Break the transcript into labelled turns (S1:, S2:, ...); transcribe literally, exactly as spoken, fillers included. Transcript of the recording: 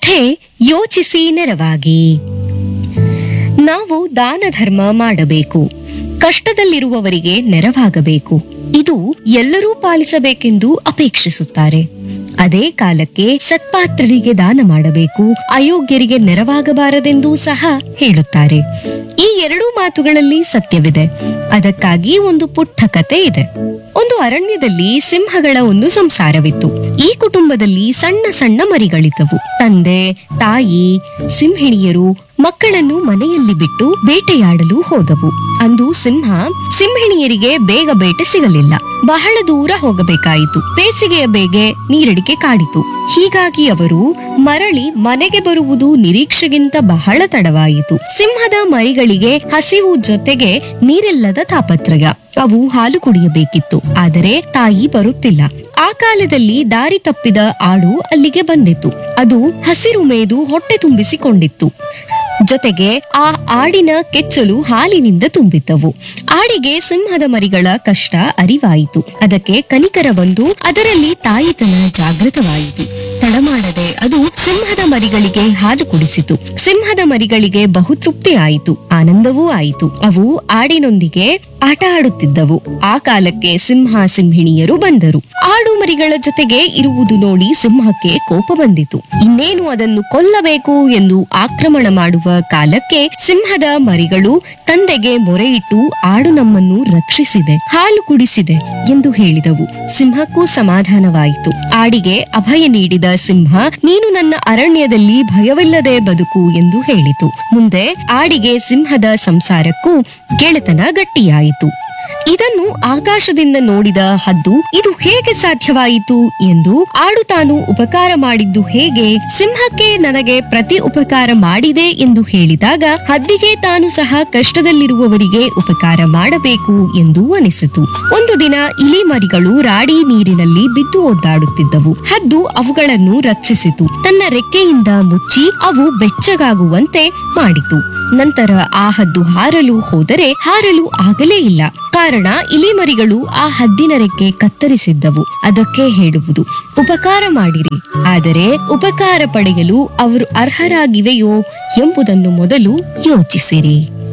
S1: ಕಥೆ ಯೋಚಿಸಿ ನೆರವಾಗಿ. ನಾವು ದಾನ ಧರ್ಮ ಮಾಡಬೇಕು, ಕಷ್ಟದಲ್ಲಿರುವವರಿಗೆ ನೆರವಾಗಬೇಕು. ಇದು ಎಲ್ಲರೂ ಪಾಲಿಸಬೇಕೆಂದು ಅಪೇಕ್ಷಿಸುತ್ತಾರೆ. ಅದೇ ಕಾಲಕ್ಕೆ ಸತ್ಪಾತ್ರರಿಗೆ ದಾನ ಮಾಡಬೇಕು, ಅಯೋಗ್ಯರಿಗೆ ನೆರವಾಗಬಾರದೆಂದೂ ಸಹ ಹೇಳುತ್ತಾರೆ. ಈ ಎರಡೂ ಮಾತುಗಳಲ್ಲಿ ಸತ್ಯವಿದೆ. ಅದಕ್ಕಾಗಿ ಒಂದು ಪುಟ್ಟ ಕತೆ ಇದೆ. ಒಂದು ಅರಣ್ಯದಲ್ಲಿ ಸಿಂಹಗಳ ಒಂದು ಸಂಸಾರವಿತ್ತು. ಈ ಕುಟುಂಬದಲ್ಲಿ ಸಣ್ಣ ಸಣ್ಣ ಮರಿಗಳಿದ್ದವು. ತಂದೆ, ತಾಯಿ, ಸಿಂಹಿಣಿಯರು ಮಕ್ಕಳನ್ನು ಮನೆಯಲ್ಲಿ ಬಿಟ್ಟು ಬೇಟೆಯಾಡಲು ಹೋದವು. ಅಂದು ಸಿಂಹ ಸಿಂಹಿಣಿಯರಿಗೆ ಬೇಗ ಬೇಟೆ ಸಿಗಲಿಲ್ಲ. ಬಹಳ ದೂರ ಹೋಗಬೇಕಾಯಿತು. ಬೇಸಿಗೆಯ ಬೇಗೆ ನೀರಡಿಕೆ ಕಾಡಿತು. ಹೀಗಾಗಿ ಅವರು ಮರಳಿ ಮನೆಗೆ ಬರುವುದು ನಿರೀಕ್ಷೆಗಿಂತ ಬಹಳ ತಡವಾಯಿತು. ಸಿಂಹದ ಮರಿಗಳಿಗೆ ಹಸಿವು ಜೊತೆಗೆ ನೀರಿಲ್ಲದ ತಾಪತ್ರಯ. ಅವು ಹಾಲು ಕುಡಿಯಬೇಕಿತ್ತು, ಆದರೆ ತಾಯಿ ಬರುತ್ತಿಲ್ಲ. ಆ ಕಾಲದಲ್ಲಿ ದಾರಿ ತಪ್ಪಿದ ಆಡು ಅಲ್ಲಿಗೆ ಬಂದಿತ್ತು. ಅದು ಹಸಿರು ಮೇದು ಹೊಟ್ಟೆ ತುಂಬಿಸಿಕೊಂಡಿತ್ತು. ಜೊತೆಗೆ ಆ ಆಡಿನ ಕೆಚ್ಚಲು ಹಾಲಿನಿಂದ ತುಂಬಿದ್ದವು. ಆಡಿಗೆ ಸಿಂಹದ ಮರಿಗಳ ಕಷ್ಟ ಅರಿವಾಯಿತು. ಅದಕ್ಕೆ ಕನಿಕರ ಬಂದು ಅದರಲ್ಲಿ ತಾಯಿತನ ಜಾಗೃತವಾಯಿತು. ತಡ ಮಾಡದೆ ಅದು ಸಿಂಹದ ಮರಿಗಳಿಗೆ ಹಾಲು ಕುಡಿಸಿತು. ಸಿಂಹದ ಮರಿಗಳಿಗೆ ಬಹುತೃಪ್ತಿ ಆಯಿತು, ಆನಂದವೂ ಆಯಿತು. ಅವು ಆಡಿನೊಂದಿಗೆ ಆಟ ಆಡುತ್ತಿದ್ದವು. ಆ ಕಾಲಕ್ಕೆ ಸಿಂಹ ಸಿಂಹಿಣಿಯರು ಬಂದರು. ಆಡು ಮರಿಗಳ ಜೊತೆಗೆ ಇರುವುದು ನೋಡಿ ಸಿಂಹಕ್ಕೆ ಕೋಪ ಬಂದಿತು. ಇನ್ನೇನು ಅದನ್ನು ಕೊಲ್ಲಬೇಕು ಎಂದು ಆಕ್ರಮಣ ಮಾಡುವ ಕಾಲಕ್ಕೆ ಸಿಂಹದ ಮರಿಗಳು ತಂದೆಗೆ ಮೊರೆಯಿಟ್ಟು ಆಡು ನಮ್ಮನ್ನು ರಕ್ಷಿಸಿದೆ, ಹಾಲು ಕುಡಿಸಿದೆ ಎಂದು ಹೇಳಿದವು. ಸಿಂಹಕ್ಕೂ ಸಮಾಧಾನವಾಯಿತು. ಆಡಿಗೆ ಅಭಯ ನೀಡಿದ ಸಿಂಹ, ನೀನು ನನ್ನ ಅರಣ್ಯದಲ್ಲಿ ಭಯವಿಲ್ಲದೆ ಬದುಕು ಎಂದು ಹೇಳಿತು. ಮುಂದೆ ಆಡಿಗೆ ಸಿಂಹದ ಸಂಸಾರಕ್ಕೂ ಗೆಳೆತನ ಗಟ್ಟಿಯಾಯಿತು. ಇದನ್ನು ಆಕಾಶದಿಂದ ನೋಡಿದ ಹದ್ದು, ಇದು ಹೇಗೆ ಸಾಧ್ಯವಾಯಿತು ಎಂದು ಆಡು ತಾನು ಉಪಕಾರ ಮಾಡಿದ್ದು ಹೇಗೆ, ಸಿಂಹಕ್ಕೆ ನನಗೆ ಪ್ರತಿ ಉಪಕಾರ ಮಾಡಿದೆ ಎಂದು ಹೇಳಿದಾಗ ಹದ್ದಿಗೆ ತಾನು ಸಹ ಕಷ್ಟದಲ್ಲಿರುವವರಿಗೆ ಉಪಕಾರ ಮಾಡಬೇಕು ಎಂದು ಅನಿಸಿತು. ಒಂದು ದಿನ ಇಲಿ ಮರಿಗಳು ರಾಡಿ ನೀರಿನಲ್ಲಿ ಬಿದ್ದು ಒದ್ದಾಡುತ್ತಿದ್ದವು. ಹದ್ದು ಅವುಗಳನ್ನು ರಕ್ಷಿಸಿತು. ತನ್ನ ರೆಕ್ಕೆಯಿಂದ ಮುಚ್ಚಿ ಅವು ಬೆಚ್ಚಗಾಗುವಂತೆ ಮಾಡಿತು. ನಂತರ ಆ ಹದ್ದು ಹಾರಲು ಹೋದರೆ ಹಾರಲು ಆಗಲೇ ಇಲ್ಲ. ಕಾರಣ ಇಲಿಮರಿಗಳು ಆ ಹದ್ದಿನ ರೆಕ್ಕೆ ಕತ್ತರಿಸಿದ್ದವು. ಅದಕ್ಕೆ ಹೇಳುವುದು, ಉಪಕಾರ ಮಾಡಿರಿ, ಆದರೆ ಉಪಕಾರ ಪಡೆಯಲು ಅವರು ಅರ್ಹರಾಗಿವೆಯೋ ಎಂಬುದನ್ನು ಮೊದಲು ಯೋಚಿಸಿರಿ.